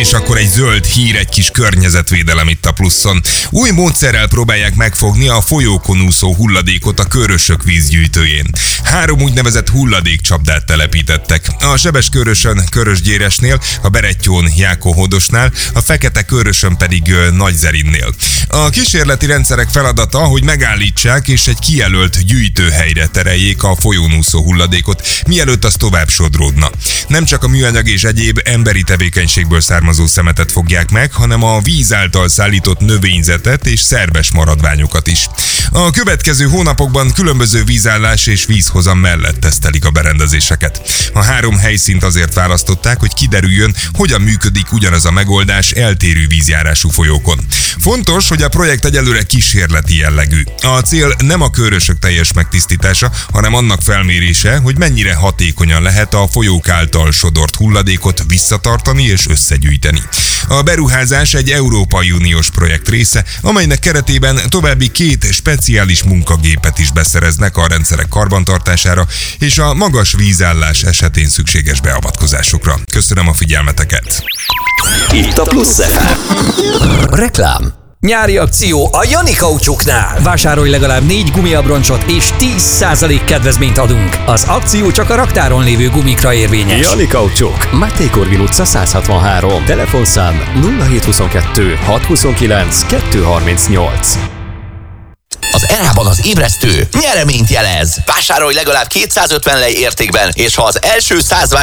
És akkor egy zöld hír, egy kis környezetvédelem itt a Pluszon. Új módszerrel próbálják megfogni a folyókon úszó hulladékot a Körösök vízgyűjtőjén. 3 úgynevezett hulladékcsapdát telepítettek. A Sebeskörösön, Körösgyéresnél, a Berettyón, Jákó-Hodosnál, a Fekete-Körösön pedig Nagyzerinnél. A kísérleti rendszerek feladata, hogy megállítsák és egy kijelölt gyűjtőhelyre tereljék a folyón úszó hulladékot, mielőtt az tovább sodródna. Nem csak a műanyag és egyéb emberi tevékenységből származó szemetet fogják meg, hanem a víz által szállított növényzetet és szerves maradványokat is. A következő hónapokban különböző vízállás és vízhozam mellett tesztelik a berendezéseket. A 3 helyszínt azért választották, hogy kiderüljön, hogyan működik ugyanaz a megoldás eltérő vízjárású folyókon. Fontos, hogy a projekt egyelőre kísérleti jellegű. A cél nem a Körösök teljes megtisztítása, hanem annak felmérése, hogy mennyire hatékonyan lehet a folyók által sodort hulladékot visszatartani és összegyűjteni. A beruházás egy Európai Uniós projekt része, amelynek keretében további 2 speciális munkagépet is beszereznek a rendszerek karbantartására és a magas vízállás esetén szükséges beavatkozásokra. Köszönöm a figyelmeteket! Itt a Plusz FM. Reklám. Nyári akció a Jani Kaucsuknál. Vásárolj legalább 4 gumiabroncsot és 10% kedvezményt adunk. Az akció csak a raktáron lévő gumikra érvényes. Jani Kaucsuk. Máté Korvin utca 163. Telefonszám 0722 629 238. Az ERA-ban az ébresztő nyereményt jelez. Vásárolj legalább 250 lej értékben, és ha az első 100